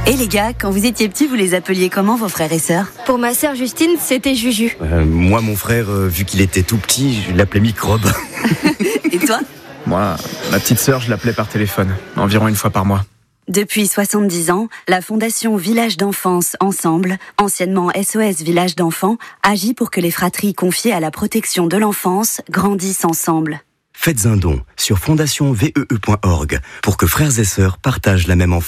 Et les gars, quand vous étiez petits, vous les appeliez comment vos frères et sœurs ? Pour ma sœur Justine, c'était Juju. Moi, mon frère, vu qu'il était tout petit, je l'appelais Microbe. Et toi ? Moi, ma petite sœur, je l'appelais par téléphone, environ une fois par mois. Depuis 70 ans, la Fondation Village d'Enfance Ensemble, anciennement SOS Village d'Enfants, agit pour que les fratries confiées à la protection de l'enfance grandissent ensemble. Faites un don sur fondationvee.org pour que frères et sœurs partagent la même enfance.